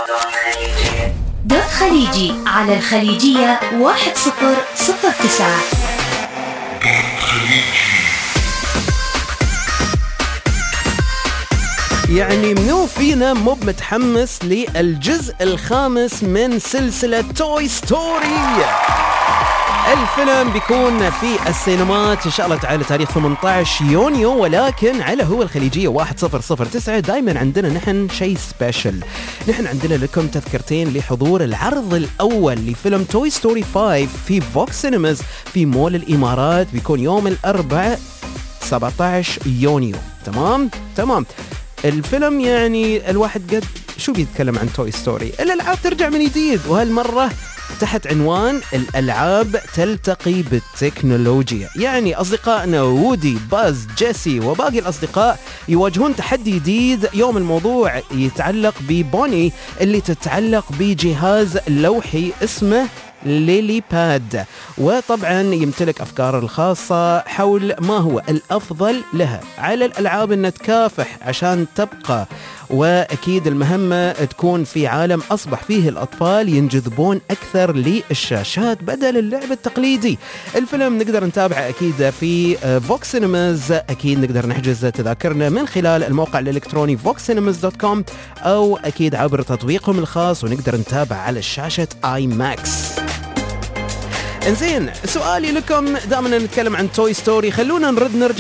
دوت خليجي على الخليجية 1009. يعني منو فينا مو متحمس للجزء الخامس من سلسلة توي ستوري؟ الفيلم بيكون في السينمات إن شاء الله تعالى تاريخ 18 يونيو، ولكن على هو الخليجية 1009 دايما عندنا نحن شيء سبيشل. نحن عندنا لكم تذكرتين لحضور العرض الأول لفيلم توي ستوري 5 في فوكس سينماز في مول الإمارات، بيكون يوم الأربعاء 17 يونيو. تمام. الفيلم يعني الواحد قد شو بيتكلم عن توي ستوري، الألعاب ترجع من جديد، وهالمرة تحت عنوان الألعاب تلتقي بالتكنولوجيا. يعني أصدقائنا وودي، باز، جيسي وباقي الأصدقاء يواجهون تحدي جديد. يوم الموضوع يتعلق ببوني اللي تتعلق بجهاز لوحي اسمه ليلي باد، وطبعا يمتلك أفكار الخاصة حول ما هو الأفضل لها. على الألعاب أن تكافح عشان تبقى، وأكيد المهمة تكون في عالم أصبح فيه الأطفال ينجذبون أكثر للشاشات بدل اللعب التقليدي. الفيلم نقدر نتابعه أكيد في فوكس سينماز، أكيد نقدر نحجز تذاكرنا من خلال الموقع الإلكتروني voxcinemas.com أو أكيد عبر تطبيقهم الخاص، ونقدر نتابع على شاشة آي ماكس. انزين، سؤالي لكم دائما نتكلم عن توي ستوري، خلونا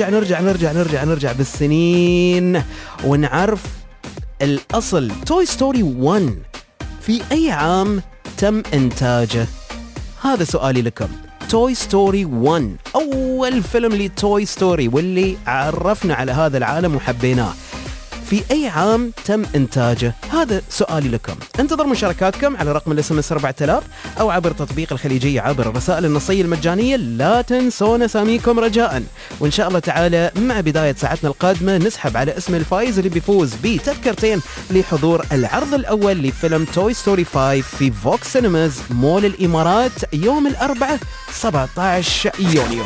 نرجع بالسنين ونعرف الأصل. توي ستوري 1 في أي عام تم إنتاجه؟ هذا سؤالي لكم. توي ستوري 1 أول فيلم لتوي ستوري واللي عرفنا على هذا العالم وحبيناه، في أي عام تم إنتاجه؟ هذا سؤالي لكم. انتظر مشاركاتكم على رقم الSMS 4000 أو عبر تطبيق الخليجية عبر الرسائل النصية المجانية. لا تنسون أساميكم رجاء، وإن شاء الله تعالى مع بداية ساعتنا القادمة نسحب على اسم الفائز اللي بيفوز بتذكرتين لحضور العرض الأول لفيلم توي ستوري 5 في فوكس سينماز مول الإمارات يوم الأربعاء 17 يونيو.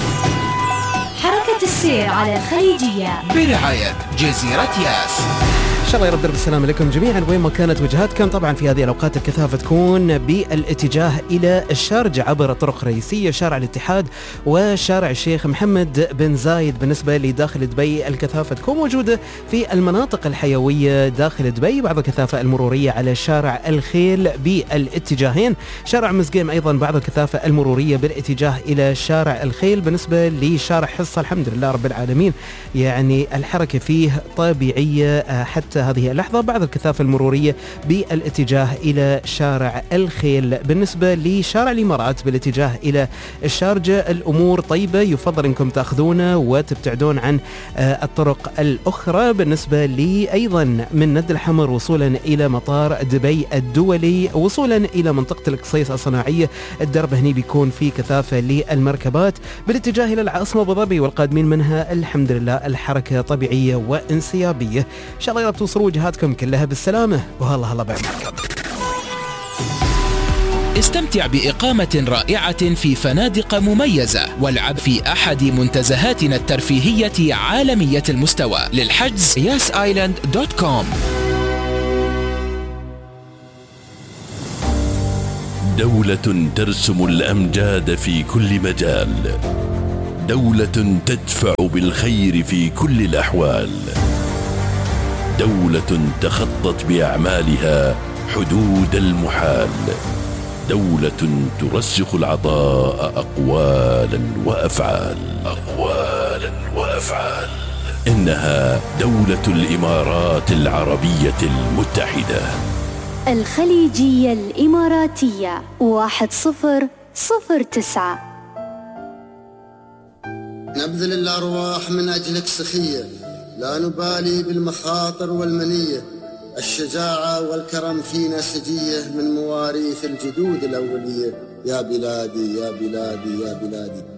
حركة السير على الخليجية برعاية جزيرة ياس. إن شاء الله يرد بالسلام لكم جميعا وين ما كانت وجهاتكم. طبعا في هذه الأوقات الكثافة تكون بالاتجاه إلى الشارجة عبر طرق رئيسية، شارع الاتحاد وشارع الشيخ محمد بن زايد. بالنسبة لداخل دبي الكثافة تكون موجودة في المناطق الحيوية داخل دبي، بعض الكثافة المرورية على شارع الخيل بالاتجاهين، شارع مزقيم أيضا بعض الكثافة المرورية بالاتجاه إلى شارع الخيل. بالنسبة لشارع حصة الحمد لله رب العالمين يعني الحركة فيه طبيعية حتى هذه اللحظة، بعض الكثافة المرورية بالاتجاه إلى شارع الخيل. بالنسبة لشارع الإمارات بالاتجاه إلى الشارجة الأمور طيبة، يفضل أنكم تأخذونه وتبتعدون عن الطرق الأخرى. بالنسبة لي أيضا من ند الحمر وصولا إلى مطار دبي الدولي وصولا إلى منطقة القصيص الصناعية، الدرب هني بيكون في كثافة للمركبات. بالاتجاه إلى العاصمة أبو ظبي والقادمين منها الحمد لله الحركة طبيعية وانسيابية. إن شاء الله يا رب توصلوا وجهاتكم كلها بالسلامة، وهلا بعمركم. استمتع بإقامة رائعة في فنادق مميزة، والعب في أحد منتزهاتنا الترفيهية عالمية المستوى. للحجز yasisland.com. دولة ترسم الأمجاد في كل مجال، دولة تدفع بالخير في كل الأحوال، دولة تخطت بأعمالها حدود المحال، دولة ترسخ العطاء أقوالا وأفعال. إنها دولة الإمارات العربية المتحدة. الخليجية الإماراتية 1009. نبذل الأرواح من أجلك سخية، لا نبالي بالمخاطر والمنية، الشجاعة والكرم فينا سجية من مواريث الجدود الأولية. يا بلادي يا بلادي يا بلادي.